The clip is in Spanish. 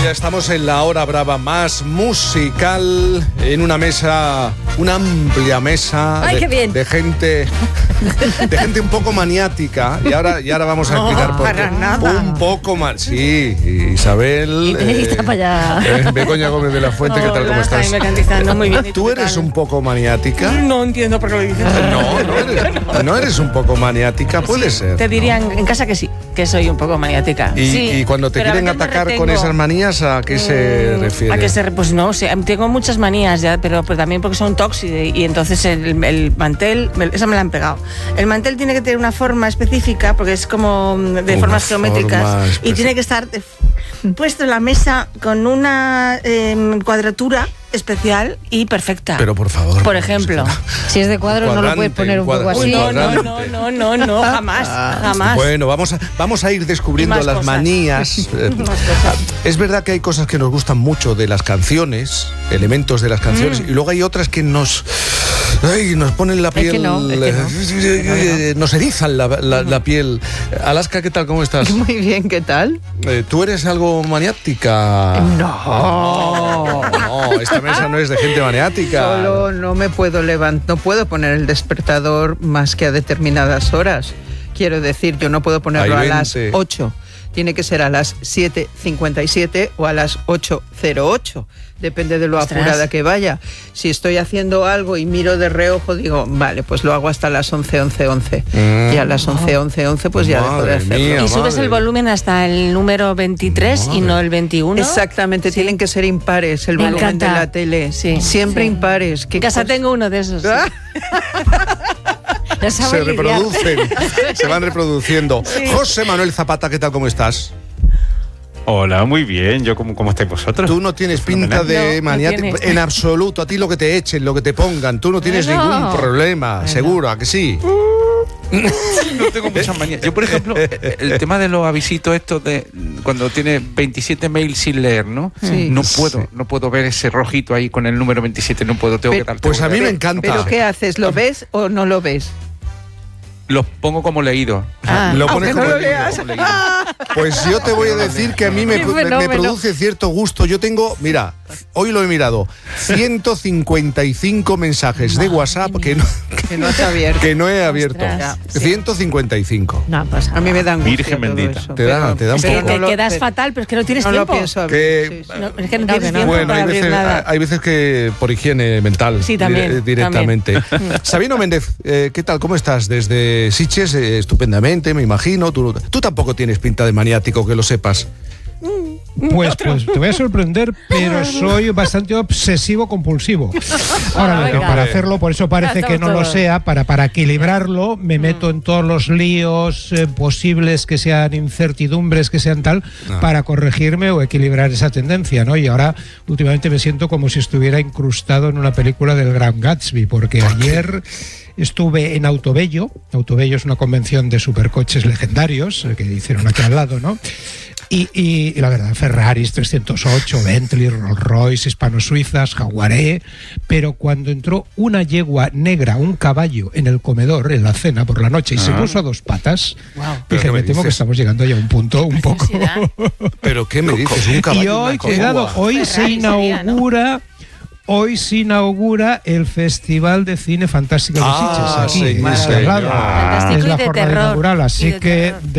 ya estamos en la hora brava más musical, en una mesa, una amplia mesa. ¡Ay, qué bien! de gente un poco maniática. Y ahora vamos a explicar por qué. Para nada. Un poco más. Sí, Isabel. Begoña Gómez de la Fuente, ¿qué tal? ¿Cómo estás? Muy bien. ¿Tú eres un poco maniática? No entiendo por qué lo dices. No eres un poco maniática, puede ser. Te dirían en casa que sí, que soy un poco maniática. Y cuando te quieren atacar con esas manías, ¿a qué se refiere? Pues no, tengo muchas manías ya, pero también porque son tóxicos y entonces el mantel, esa me la han pegado. El mantel tiene que tener una forma específica porque es como de formas geométricas y tiene que estar puesto en la mesa con una cuadratura especial y perfecta. Pero por favor. Por ejemplo. Si es de cuadros no lo puedes poner un poco así. No, jamás. Bueno, vamos a ir descubriendo las cosas. manías. Es verdad que hay cosas que nos gustan mucho de las canciones, elementos de las canciones, y luego hay otras que nos ponen la piel, nos erizan la piel. Alaska, ¿qué tal? ¿Cómo estás? Muy bien, ¿qué tal? ¿Tú eres algo maniática? No, esta mesa no es de gente maniática. Solo no me puedo levantar, no puedo poner el despertador más que a determinadas horas. Quiero decir, yo no puedo ponerlo a las 8. Tiene que ser a las 7:57 o a las 8:08. Depende de lo apurada que vaya. Si estoy haciendo algo y miro de reojo, digo, vale, pues lo hago hasta las 11:11. Y a las 11:11 pues ya dejo de hacerlo. Y subes el volumen hasta el número 23 y no el 21. Exactamente, tienen que ser impares el volumen de la tele. Sí. Siempre impares. En casa tengo uno de esos. Se reproducen, se van reproduciendo. José Manuel Zapata, ¿qué tal? ¿Cómo estás? Hola, muy bien. ¿Cómo estáis vosotros? Tú no tienes pinta de maniático en absoluto. A ti lo que te echen, lo que te pongan, tú no tienes ningún problema, seguro, ¿a que sí? No tengo muchas manías. Yo, por ejemplo, el tema de los avisitos estos de cuando tiene 27 mails sin leer, ¿no? Sí. No puedo ver ese rojito ahí con el número 27, no puedo, tengo que dar. Pues a mí me encanta. ¿Pero qué haces? ¿Lo ves o no lo ves? Los pongo como leído. Lo pones como no lo leído. leas. Pues yo te voy a decir que a mí me produce cierto gusto. Yo tengo, mira, hoy lo he mirado, 155 mensajes de WhatsApp que no has abierto. Que no he abierto. Ostras, 155. No pasa nada. A mí me dan Virgen bendita. Te da un poco. Te quedas fatal, pero es que no tienes no tiempo. lo pienso abrir. Que- Sí. No, es que no tienes tiempo Bueno, para abrir nada. hay veces que por higiene mental. Sí, también, directamente. Sabino Méndez, ¿qué tal? ¿Cómo estás? Desde Sitges, estupendamente, me imagino. Tú tampoco tienes pinta de maniático, que lo sepas. Pues te voy a sorprender, pero soy bastante obsesivo compulsivo. Ahora, Venga. para hacerlo, por eso parece Ya que no lo estamos sea, para equilibrarlo, me meto en todos los líos posibles que sean incertidumbres, que sean tal, para corregirme o equilibrar esa tendencia, ¿no? Y ahora, últimamente me siento como si estuviera incrustado en una película del Gran Gatsby, porque ayer estuve en Autobello. Autobello es una convención de supercoches legendarios que hicieron aquí al lado, ¿no? Y la verdad, Ferraris 308, Bentley, Rolls Royce, hispano-suizas, Jaguaré, pero cuando entró una yegua negra, un caballo, en el comedor, en la cena por la noche, y se puso a dos patas, dije, me temo que estamos llegando ya a un punto un poco... ¿Pero qué me dices? Un caballo. Y hoy, cuidado, hoy se inaugura el Festival de Cine Fantástico de Sitges, aquí, sí, más sí. al lado. Fantástico Es y la de jornada terror. inaugural, Y así de que... terror.